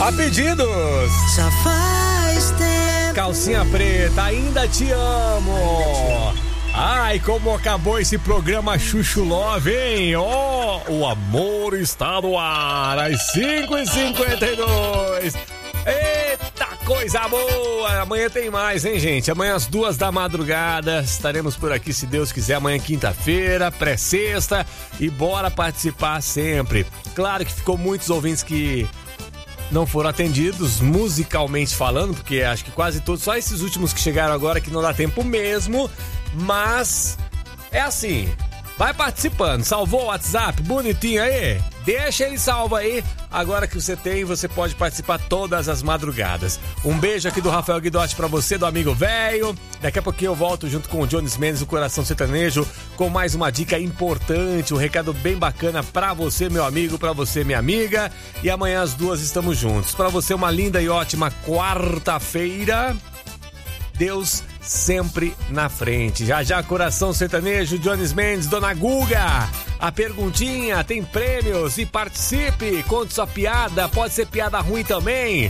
A pedidos. Já faz tempo. Calcinha Preta, ainda te amo. Ai, como acabou esse programa Chuchu Love, hein? Ó, o amor está no ar, às 5h52. Eita, coisa boa! Amanhã tem mais, hein, gente? Amanhã às 2h da madrugada estaremos por aqui, se Deus quiser. Amanhã quinta-feira, pré-sexta, e bora participar sempre. Claro que ficou muitos ouvintes que não foram atendidos, musicalmente falando, porque acho que quase todos, só esses últimos que chegaram agora que não dá tempo mesmo, mas é assim, vai participando. Salvou o WhatsApp? Bonitinho aí? Deixa ele salvo aí. Agora que você tem, você pode participar todas as madrugadas. Um beijo aqui do Rafael Guidotti pra você, do amigo velho. Daqui a pouquinho eu volto junto com o Jones Mendes, do Coração Sertanejo, com mais uma dica importante, um recado bem bacana pra você, meu amigo, pra você, minha amiga. E amanhã às 2h estamos juntos. Pra você, uma linda e ótima quarta-feira. Deus sempre na frente. Já já, Coração Sertanejo, Jones Mendes, Dona Guga. A perguntinha, tem prêmios e participe. Conte sua piada, pode ser piada ruim também.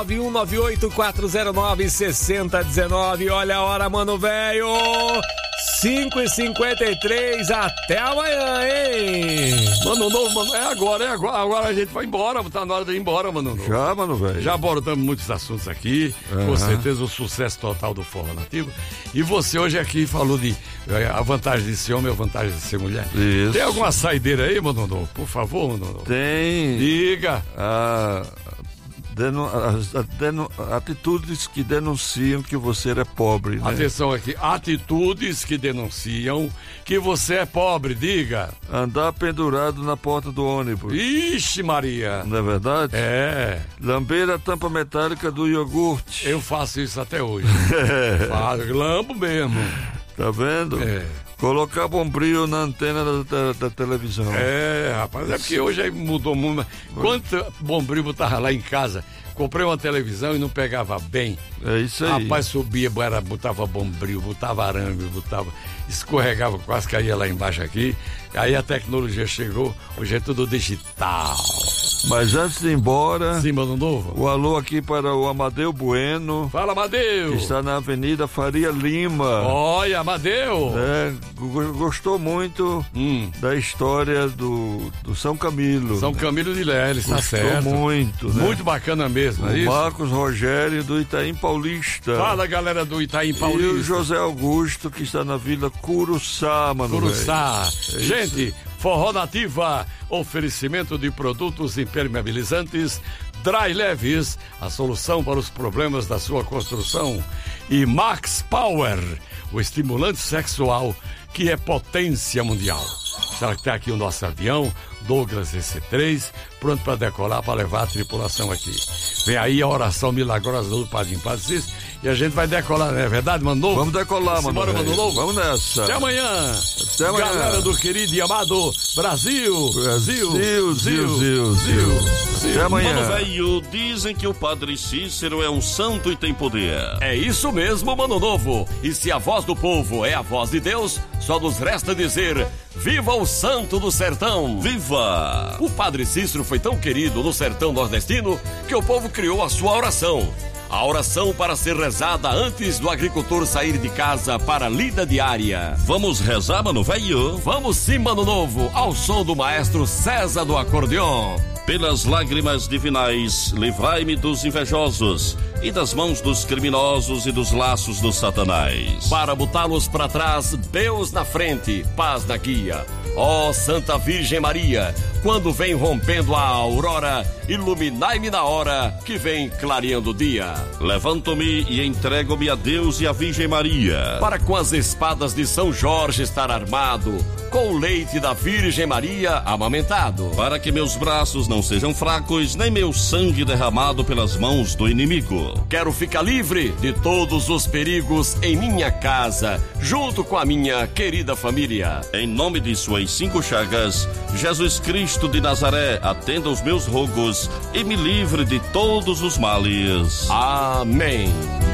9198-409-6019. Olha a hora, mano, velho. 5h53, até amanhã, hein? Mano novo, mano, é agora. Agora a gente vai embora, tá na hora de ir embora, mano novo. Já, mano, velho. Já abordamos muitos assuntos aqui, com certeza o sucesso total do Forró Nativo. E você hoje aqui falou de a vantagem de ser homem e a vantagem de ser mulher. Isso. Tem alguma saideira aí, mano novo? Por favor, mano novo. Tem. Diga. Atitudes que denunciam que você é pobre, né? Atenção aqui, atitudes que denunciam que você é pobre, diga. Andar pendurado na porta do ônibus. Ixi, Maria. Não é verdade? É. Lamber a tampa metálica do iogurte. Eu faço isso até hoje. Lambo mesmo. Tá vendo? É. Colocar bombril na antena da televisão. É, rapaz, é porque hoje aí mudou muito. Quanto bombril botava lá em casa? Comprei uma televisão e não pegava bem. É isso aí. Rapaz, subia, botava bombril, botava arame, escorregava, quase caía lá embaixo aqui. Aí a tecnologia chegou, hoje é tudo digital. Mas antes de ir embora, sim, mano novo. O alô aqui para o Amadeu Bueno. Fala, Amadeu. Que está na Avenida Faria Lima. Olha, Amadeu. Gostou muito da história do São Camilo. São Camilo de Leles, tá certo. Gostou muito, né? Muito bacana mesmo, é isso? Marcos Rogério do Itaim Paulista. Fala, galera do Itaim Paulista. E o José Augusto, que está na Vila Curuçá, mano. Curuçá. Gente, Forró Nativa, oferecimento de produtos impermeabilizantes, Dry Leves, a solução para os problemas da sua construção. E Max Power, o estimulante sexual que é potência mundial. Será que está aqui o nosso avião, Douglas DC-3, pronto para decolar, para levar a tripulação aqui. Vem aí a oração milagrosa do Padrinho Padre Cícero, e a gente vai decolar, não é verdade, Mano Novo? Vamos decolar, Mano Novo. Mano Novo? Vamos nessa. Até amanhã. Até amanhã. Galera do querido e amado Brasil. Zil. Até amanhã. Mano velho, dizem que o Padre Cícero é um santo e tem poder. É isso mesmo, Mano Novo. E se a voz do povo é a voz de Deus, só nos resta dizer: viva o santo do sertão! Viva! O Padre Cícero foi tão querido no sertão nordestino que o povo criou a sua oração. A oração para ser rezada antes do agricultor sair de casa para a lida diária. Vamos rezar, mano velho? Vamos sim, Mano Novo, ao som do maestro César do acordeon. Pelas lágrimas divinais, livrai-me dos invejosos e das mãos dos criminosos e dos laços do Satanás. Para botá-los para trás, Deus na frente, paz na guia. Ó Santa Virgem Maria, quando vem rompendo a aurora, iluminai-me na hora que vem clareando o dia. Levanto-me e entrego-me a Deus e a Virgem Maria, para com as espadas de São Jorge estar armado, com o leite da Virgem Maria amamentado, para que meus braços não sejam fracos, nem meu sangue derramado pelas mãos do inimigo. Quero ficar livre de todos os perigos em minha casa, junto com a minha querida família. Em nome de suas 5 chagas, Jesus Cristo de Nazaré, atenda os meus rogos e me livre de todos os males. Amém.